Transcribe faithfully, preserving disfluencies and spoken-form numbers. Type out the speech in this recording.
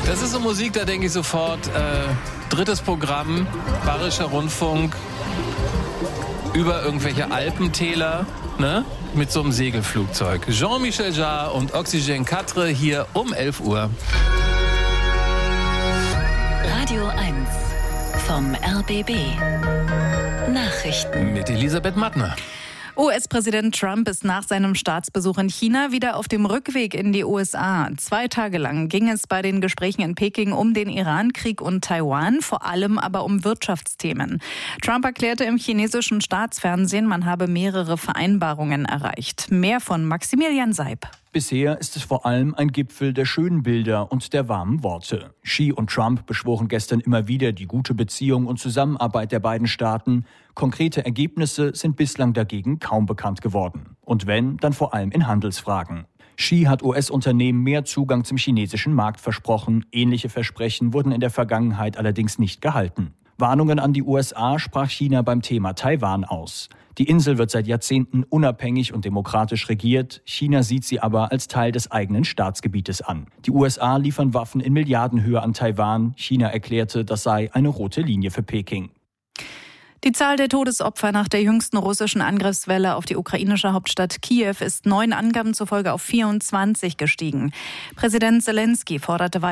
Das ist so Musik, da denke ich sofort, äh, drittes Programm, Bayerischer Rundfunk, über irgendwelche Alpentäler, ne? Mit so einem Segelflugzeug. Jean-Michel Jarre und Oxygène quatre hier um elf Uhr. Radio eins vom R B B. Nachrichten mit Elisabeth Mattner. U S-Präsident Trump ist nach seinem Staatsbesuch in China wieder auf dem Rückweg in die U S A. Zwei Tage lang ging es bei den Gesprächen in Peking um den Iran-Krieg und Taiwan, vor allem aber um Wirtschaftsthemen. Trump erklärte im chinesischen Staatsfernsehen, man habe mehrere Vereinbarungen erreicht. Mehr von Maximilian Seib. Bisher ist es vor allem ein Gipfel der schönen Bilder und der warmen Worte. Xi und Trump beschworen gestern immer wieder die gute Beziehung und Zusammenarbeit der beiden Staaten. Konkrete Ergebnisse sind bislang dagegen kaum bekannt geworden. Und wenn, dann vor allem in Handelsfragen. Xi hat U S-Unternehmen mehr Zugang zum chinesischen Markt versprochen. Ähnliche Versprechen wurden in der Vergangenheit allerdings nicht gehalten. Warnungen an die U S A sprach China beim Thema Taiwan aus. Die Insel wird seit Jahrzehnten unabhängig und demokratisch regiert. China sieht sie aber als Teil des eigenen Staatsgebietes an. Die U S A liefern Waffen in Milliardenhöhe an Taiwan. China erklärte, das sei eine rote Linie für Peking. Die Zahl der Todesopfer nach der jüngsten russischen Angriffswelle auf die ukrainische Hauptstadt Kiew ist neuen Angaben zufolge auf vierundzwanzig gestiegen. Präsident Selenskyj forderte weiter